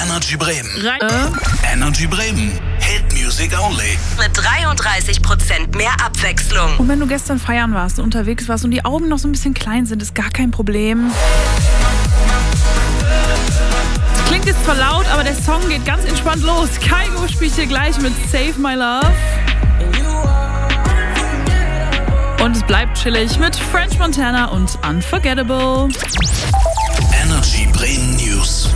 Energy Bremen. Energy Bremen. Hit Music Only. Mit 33% mehr Abwechslung. Und wenn du gestern feiern warst und unterwegs warst und die Augen noch so ein bisschen klein sind, ist gar kein Problem. Das klingt jetzt zwar laut, aber der Song geht ganz entspannt los. Kygo spielt hier gleich mit Save My Love. Und es bleibt chillig mit French Montana und Unforgettable. Energy Bremen News.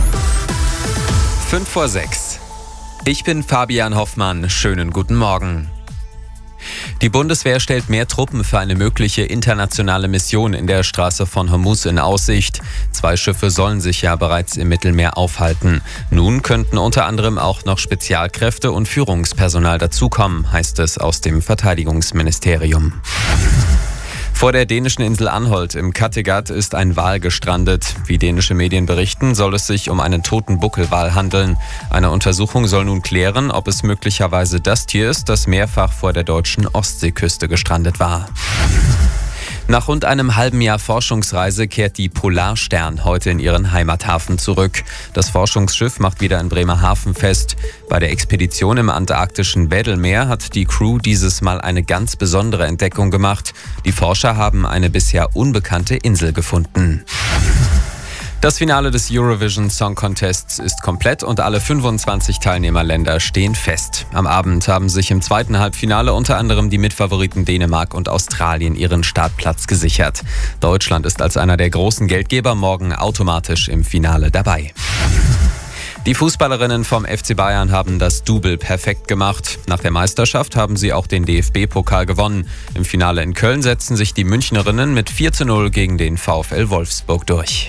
5:06. Ich bin Fabian Hoffmann. Schönen guten Morgen. Die Bundeswehr stellt mehr Truppen für eine mögliche internationale Mission in der Straße von Hormuz in Aussicht. 2 Schiffe sollen sich ja bereits im Mittelmeer aufhalten. Nun könnten unter anderem auch noch Spezialkräfte und Führungspersonal dazukommen, heißt es aus dem Verteidigungsministerium. Vor der dänischen Insel Anholt im Kattegat ist ein Wal gestrandet. Wie dänische Medien berichten, soll es sich um einen toten Buckelwal handeln. Eine Untersuchung soll nun klären, ob es möglicherweise das Tier ist, das mehrfach vor der deutschen Ostseeküste gestrandet war. Nach rund einem halben Jahr Forschungsreise kehrt die Polarstern heute in ihren Heimathafen zurück. Das Forschungsschiff macht wieder in Bremerhaven fest. Bei der Expedition im antarktischen Weddellmeer hat die Crew dieses Mal eine ganz besondere Entdeckung gemacht. Die Forscher haben eine bisher unbekannte Insel gefunden. Das Finale des Eurovision Song Contests ist komplett und alle 25 Teilnehmerländer stehen fest. Am Abend haben sich im zweiten Halbfinale unter anderem die Mitfavoriten Dänemark und Australien ihren Startplatz gesichert. Deutschland ist als einer der großen Geldgeber morgen automatisch im Finale dabei. Die Fußballerinnen vom FC Bayern haben das Double perfekt gemacht. Nach der Meisterschaft haben sie auch den DFB-Pokal gewonnen. Im Finale in Köln setzten sich die Münchnerinnen mit 4:0 gegen den VfL Wolfsburg durch.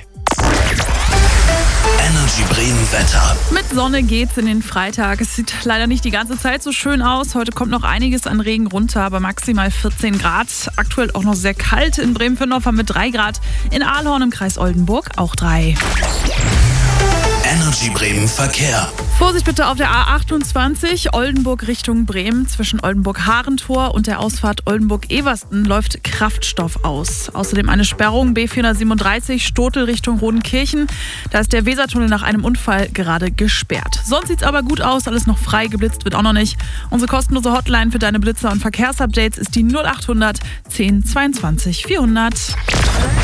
Energy Bremen Wetter. Mit Sonne geht's in den Freitag. Es sieht leider nicht die ganze Zeit so schön aus. Heute kommt noch einiges an Regen runter, aber maximal 14 Grad. Aktuell auch noch sehr kalt in Bremen-Fürnhof mit 3 Grad. In Ahlhorn im Kreis Oldenburg auch 3. Energy Bremen Verkehr. Vorsicht bitte auf der A28 Oldenburg Richtung Bremen. Zwischen Oldenburg-Harentor und der Ausfahrt Oldenburg-Eversten läuft Kraftstoff aus. Außerdem eine Sperrung B437 Stotel Richtung Rodenkirchen. Da ist der Wesertunnel nach einem Unfall gerade gesperrt. Sonst sieht's aber gut aus, alles noch frei, geblitzt wird auch noch nicht. Unsere kostenlose Hotline für deine Blitzer und Verkehrsupdates ist die 0800 10 22 400.